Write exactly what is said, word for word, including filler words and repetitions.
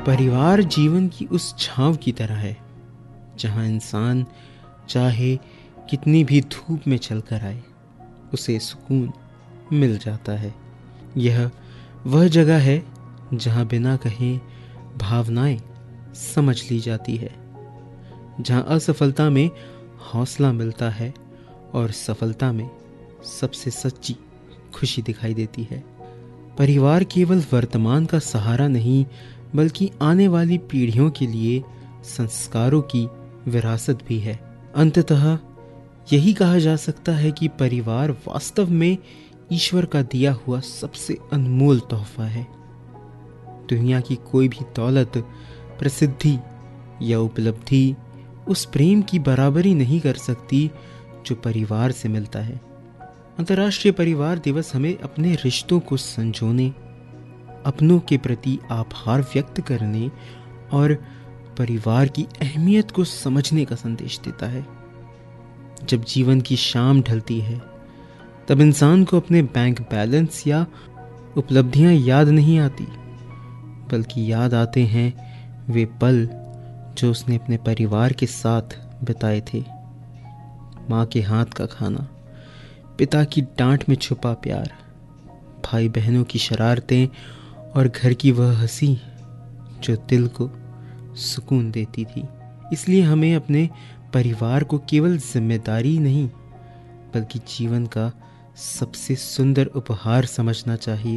परिवार जीवन की उस छांव की तरह है जहां इंसान चाहे कितनी भी धूप में चलकर आए, उसे सुकून मिल जाता है। यह वह जगह है जहां बिना कहे भावनाएं समझ ली जाती है, जहां असफलता में हौसला मिलता है और सफलता में सबसे सच्ची खुशी दिखाई देती है। परिवार केवल वर्तमान का सहारा नहीं, बल्कि आने वाली पीढ़ियों के लिए संस्कारों की विरासत भी है। अंततः यही कहा जा सकता है कि परिवार वास्तव में ईश्वर का दिया हुआ सबसे अनमोल तोहफा है। दुनिया की कोई भी दौलत, प्रसिद्धि या उपलब्धि उस प्रेम की बराबरी नहीं कर सकती जो परिवार से मिलता है। अंतर्राष्ट्रीय परिवार दिवस हमें अपने रिश्तों को संजोने, अपनों के प्रति आभार व्यक्त करने और परिवार की अहमियत को समझने का संदेश देता है। जब जीवन की शाम ढलती है, तब इंसान को अपने बैंक बैलेंस या उपलब्धियां याद नहीं आती, बल्कि याद आते हैं वे पल जो उसने अपने परिवार के साथ बिताए थे। माँ के हाथ का खाना, पिता की डांट में छुपा प्यार, भाई बहनों की शरारतें और घर की वह हंसी जो दिल को सुकून देती थी। इसलिए हमें अपने परिवार को केवल जिम्मेदारी नहीं, बल्कि जीवन का सबसे सुंदर उपहार समझना चाहिए।